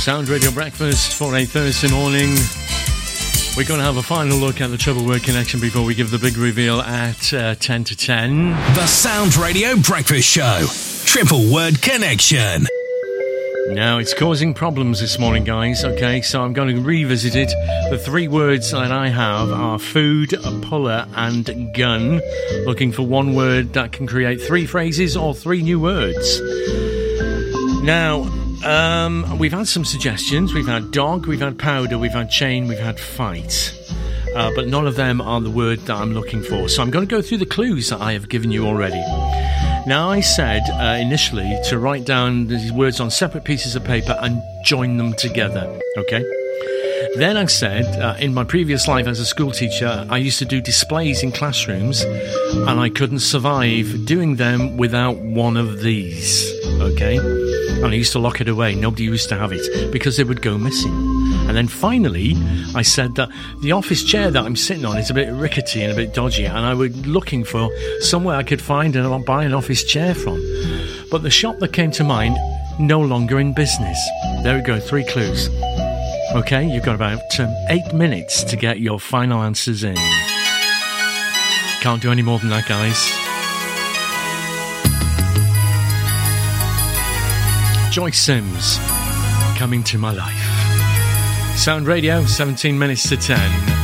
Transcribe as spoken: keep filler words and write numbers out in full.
Sound Radio Breakfast for a Thursday morning. We're going to have a final look at the Triple Word Connection before we give the big reveal at uh, ten to ten. The Sound Radio Breakfast Show. Triple Word Connection. Now, it's causing problems this morning, guys, okay? So I'm going to revisit it. The three words that I have are food, puller, and gun. Looking for one word that can create three phrases or three new words. Now, um, we've had some suggestions. We've had dog, we've had powder, we've had chain, we've had fight. Uh, but none of them are the word that I'm looking for. So I'm going to go through the clues that I have given you already. Now, I said uh, initially to write down these words on separate pieces of paper and join them together, okay? Then I said, uh, in my previous life as a school teacher, I used to do displays in classrooms, and I couldn't survive doing them without one of these, okay? And I used to lock it away. Nobody used to have it because it would go missing. And then finally, I said that the office chair that I'm sitting on is a bit rickety and a bit dodgy, and I was looking for somewhere I could find and buy an office chair from. But the shop that came to mind, no longer in business. There we go, three clues. Okay, you've got about um, eight minutes to get your final answers in. Can't do any more than that, guys. Joyce Sims, Coming to My Life. Sound Radio, seventeen minutes to ten.